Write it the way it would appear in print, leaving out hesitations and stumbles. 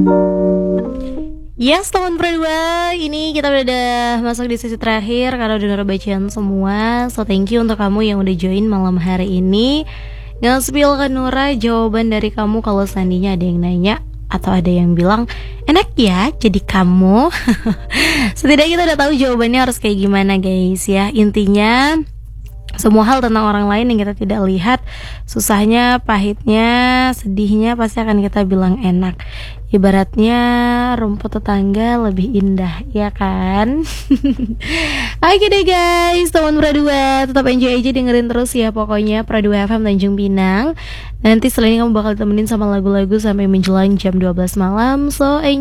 Yes, teman berdua, ini kita udah masuk di sesi terakhir karena udah denger bacaan semua. So thank you untuk kamu yang udah join malam hari ini. Nge-spill ke Nura jawaban dari kamu kalau seandainya ada yang nanya atau ada yang bilang enak ya jadi kamu. Setidaknya kita udah tahu jawabannya harus kayak gimana guys ya. Intinya semua hal tentang orang lain yang kita tidak lihat, susahnya, pahitnya, sedihnya pasti akan kita bilang enak. Ibaratnya rumput tetangga lebih indah, ya kan? Oke deh guys, teman Pradua, tetap enjoy aja dengerin terus ya pokoknya Pradua FM Tanjung Pinang. Nanti setelah ini kamu bakal ditemenin sama lagu-lagu sampai menjelang jam 12 malam. So enjoy.